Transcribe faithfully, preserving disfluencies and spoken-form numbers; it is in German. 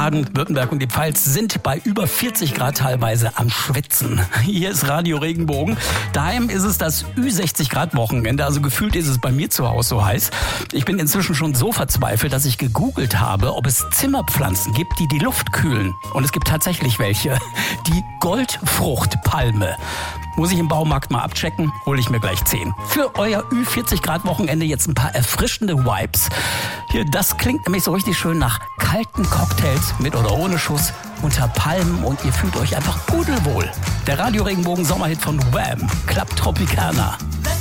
Baden-Württemberg und die Pfalz sind bei über vierzig Grad teilweise am Schwitzen. Hier ist Radio Regenbogen. Daheim ist es das Ü sechzig Grad Wochenende, also gefühlt ist es bei mir zu Hause so heiß. Ich bin inzwischen schon so verzweifelt, dass ich gegoogelt habe, ob es Zimmerpflanzen gibt, die die Luft kühlen. Und es gibt tatsächlich welche. Die Goldfruchtpalme. Muss ich im Baumarkt mal abchecken, hole ich mir gleich zehn. Für euer Ü vierzig Grad Wochenende jetzt ein paar erfrischende Vibes. Hier, das klingt nämlich so richtig schön nach kalten Cocktails mit oder ohne Schuss unter Palmen und ihr fühlt euch einfach pudelwohl. Der Radio Regenbogen Sommerhit von Wham! Club Tropicana.